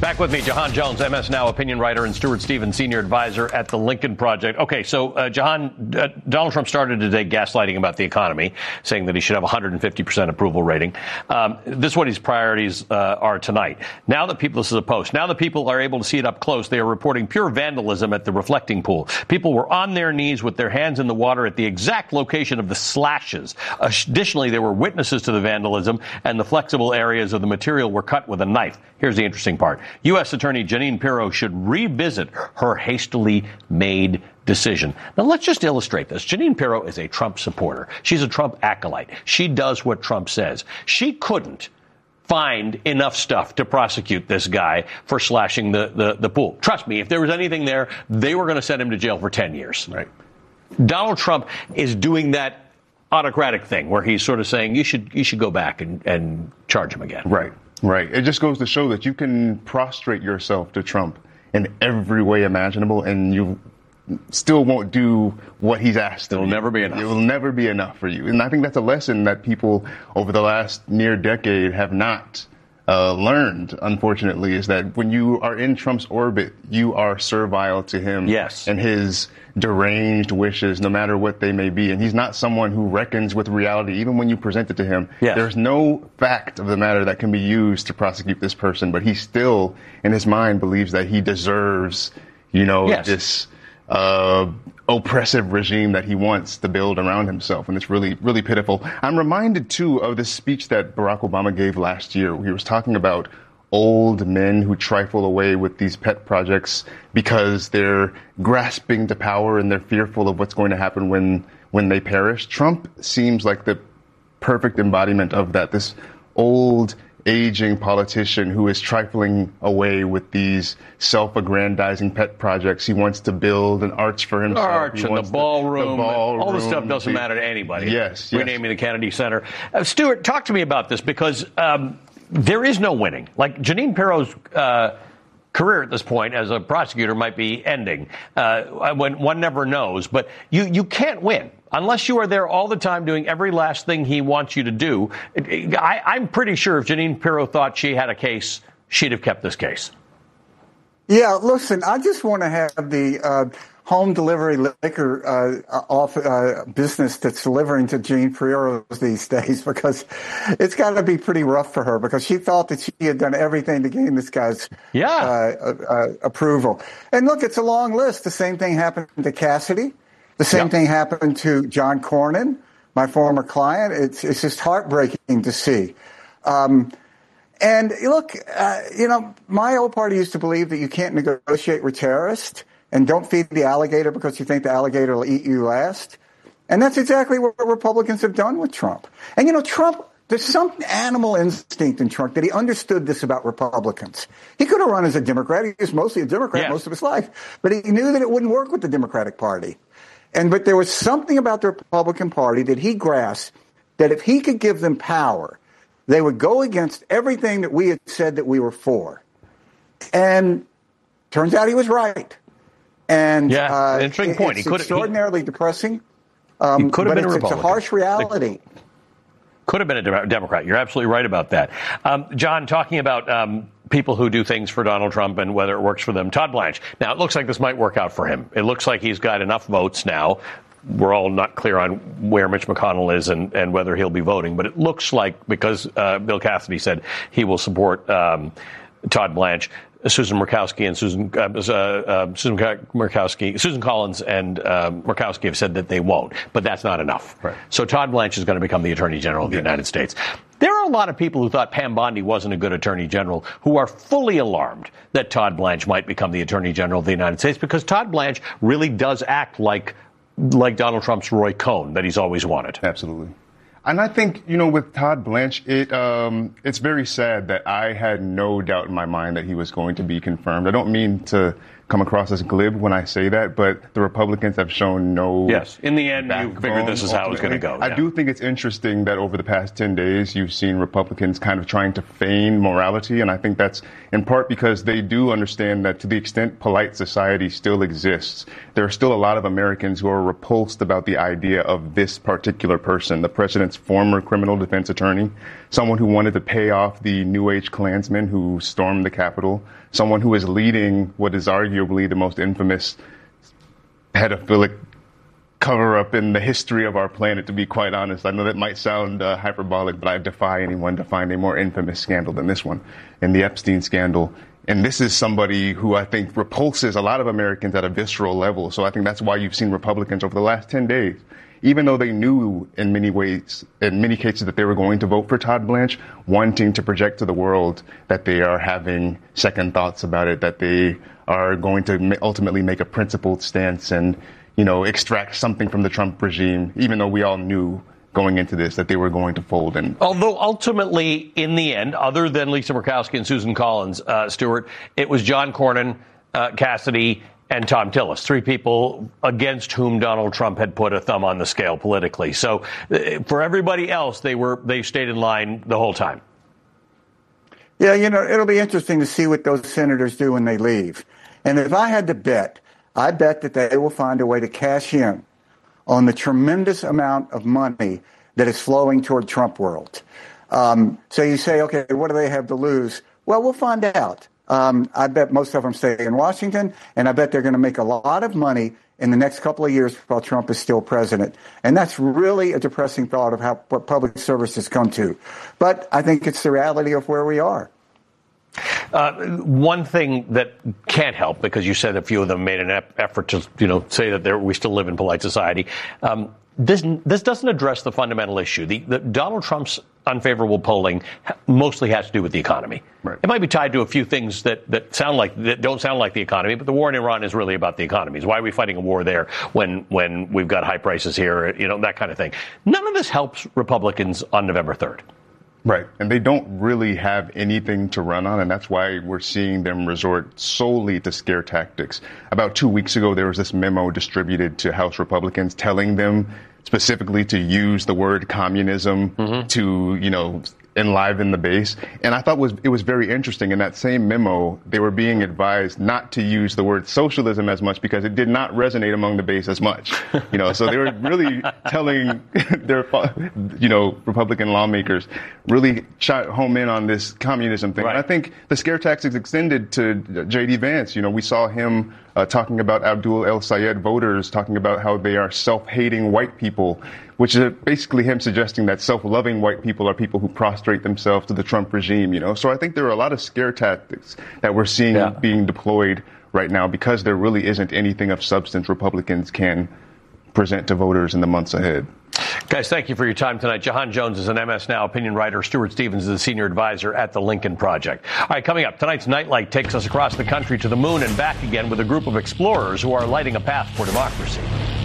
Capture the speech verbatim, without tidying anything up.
Back with me, Jahan Jones, M S Now opinion writer, and Stuart Stevens, senior advisor at the Lincoln Project. Okay, so, uh, Jahan, uh, Donald Trump started today gaslighting about the economy, saying that he should have one hundred fifty percent approval rating. Um, this is what his priorities uh, are tonight. Now that people, this is a post, now that people are able to see it up close, they are reporting pure vandalism at the reflecting pool. People were on their knees with their hands in the water at the exact location of the slashes. Additionally, there were witnesses to the vandalism, and the flexible areas of the material were cut with a knife. Here's the interesting part. U S. Attorney Jeanine Pirro should revisit her hastily made decision. Now, let's just illustrate this. Jeanine Pirro is a Trump supporter. She's a Trump acolyte. She does what Trump says. She couldn't find enough stuff to prosecute this guy for slashing the, the, the pool. Trust me, if there was anything there, they were going to send him to jail for ten years. Right. Donald Trump is doing that autocratic thing where he's sort of saying you should you should go back and, and charge him again. Right. Right. It just goes to show that you can prostrate yourself to Trump in every way imaginable, and you still won't do what he's asked. It'll never be enough. It will never be enough for you. And I think that's a lesson that people over the last near decade have not uh, learned, unfortunately, is that when you are in Trump's orbit, you are servile to him. Yes. And his deranged wishes, no matter what they may be. And he's not someone who reckons with reality, even when you present it to him. Yes. There's no fact of the matter that can be used to prosecute this person, but he still, in his mind, believes that he deserves, you know, yes. this uh, oppressive regime that he wants to build around himself. And it's really, really pitiful. I'm reminded, too, of this speech that Barack Obama gave last year. He was talking about old men who trifle away with these pet projects because they're grasping to power and they're fearful of what's going to happen when when they perish. Trump seems like the perfect embodiment of that. This old, aging politician who is trifling away with these self-aggrandizing pet projects. He wants to build an arch for himself. Arch and the ballroom. The ballroom. All this stuff doesn't matter to anybody. Yes, yes. Renaming the Kennedy Center. Uh, Stuart, talk to me about this because um, there is no winning. Like Jeanine Pirro's uh, career at this point as a prosecutor might be ending. Uh, when one never knows, but you, you can't win unless you are there all the time doing every last thing he wants you to do. I, I'm pretty sure if Jeanine Pirro thought she had a case, she'd have kept this case. Yeah, listen, I just want to have the uh, home delivery liquor uh, off uh, business that's delivering to Jeanine Pirro these days, because it's got to be pretty rough for her, because she thought that she had done everything to gain this guy's yeah. uh, uh, approval. And look, it's a long list. The same thing happened to Cassidy. The same yep. thing happened to John Cornyn, my former client. It's it's just heartbreaking to see. Um, and look, uh, you know, my old party used to believe that you can't negotiate with terrorists, and don't feed the alligator because you think the alligator will eat you last. And that's exactly what Republicans have done with Trump. And, you know, Trump, there's some animal instinct in Trump that he understood this about Republicans. He could have run as a Democrat. He was mostly a Democrat yeah. most of his life. But he knew that it wouldn't work with the Democratic Party. And but there was something about the Republican Party that he grasped, that if he could give them power, they would go against everything that we had said that we were for. And turns out he was right. And yeah, uh, interesting point. It's he could extraordinarily he, depressing. Um, he could have but been it's, a Republican. It's a harsh reality. Could have been a Democrat. You're absolutely right about that. Um, John, talking about um, people who do things for Donald Trump and whether it works for them. Todd Blanche. Now, it looks like this might work out for him. It looks like he's got enough votes now. We're all not clear on where Mitch McConnell is and, and whether he'll be voting. But it looks like, because uh, Bill Cassidy said he will support um, Todd Blanche, Susan Murkowski and Susan uh, uh, Susan Murkowski, Susan Collins and uh, Murkowski have said that they won't, but that's not enough. Right. So Todd Blanche is going to become the Attorney General of the United States. There are a lot of people who thought Pam Bondi wasn't a good Attorney General who are fully alarmed that Todd Blanche might become the Attorney General of the United States, because Todd Blanche really does act like like Donald Trump's Roy Cohn that he's always wanted. Absolutely. And I think, you know, with Todd Blanche, it um, it's very sad that I had no doubt in my mind that he was going to be confirmed. I don't mean to come across as glib when I say that, but the Republicans have shown no. Yes, in the end, you figured this is how it's going to go. I yeah. do think it's interesting that over the past ten days, you've seen Republicans kind of trying to feign morality, and I think that's in part because they do understand that to the extent polite society still exists, there are still a lot of Americans who are repulsed about the idea of this particular person, the president's former criminal defense attorney, someone who wanted to pay off the New Age Klansmen who stormed the Capitol, someone who is leading what is arguably the most infamous pedophilic cover-up in the history of our planet, to be quite honest. I know that might sound uh, hyperbolic, but I defy anyone to find a more infamous scandal than this one, in the Epstein scandal. And this is somebody who I think repulses a lot of Americans at a visceral level. So I think that's why you've seen Republicans over the last ten days, even though they knew in many ways, in many cases, that they were going to vote for Todd Blanche, wanting to project to the world that they are having second thoughts about it, that they are going to ultimately make a principled stance and, you know, extract something from the Trump regime, even though we all knew going into this that they were going to fold. And although ultimately, in the end, other than Lisa Murkowski and Susan Collins, uh, Stuart, it was John Cornyn, uh, Cassidy, and Tom Tillis, three people against whom Donald Trump had put a thumb on the scale politically. So uh, for everybody else, they were they stayed in line the whole time. Yeah, you know, it'll be interesting to see what those senators do when they leave. And if I had to bet, I bet that they will find a way to cash in on the tremendous amount of money that is flowing toward Trump world. Um, so you say, okay, what do they have to lose? Well, we'll find out. Um, I bet most of them stay in Washington, and I bet they're going to make a lot of money in the next couple of years while Trump is still president. And that's really a depressing thought of how what public service has come to. But I think it's the reality of where we are. Uh, one thing that can't help, because you said a few of them made an ep- effort to, you know, say that we still live in polite society. Um, this this doesn't address the fundamental issue. The, the Donald Trump's unfavorable polling mostly has to do with the economy. Right. It might be tied to a few things that, that sound like that don't sound like the economy, but the war in Iran is really about the economy. Why are we fighting a war there when when we've got high prices here? You know, that kind of thing. None of this helps Republicans on November third. Right. And they don't really have anything to run on, and that's why we're seeing them resort solely to scare tactics. About two weeks ago, there was this memo distributed to House Republicans telling them specifically to use the word communism mm-hmm. to, you know, enliven the base. And I thought was it was very interesting. In that same memo, they were being advised not to use the word socialism as much because it did not resonate among the base as much. You know, so they were really telling their, you know, Republican lawmakers really shot home in on this communism thing. Right. And I think the scare tactics extended to J D Vance. You know, we saw him uh, talking about Abdul El Sayed voters, talking about how they are self-hating white people, which is basically him suggesting that self-loving white people are people who prostrate themselves to the Trump regime, you know. So I think there are a lot of scare tactics that we're seeing yeah. being deployed right now because there really isn't anything of substance Republicans can present to voters in the months ahead. Guys, thank you for your time tonight. Jahan Jones is an M S Now opinion writer. Stuart Stevens is a senior advisor at the Lincoln Project. All right, coming up, tonight's Nightlight takes us across the country to the moon and back again with a group of explorers who are lighting a path for democracy.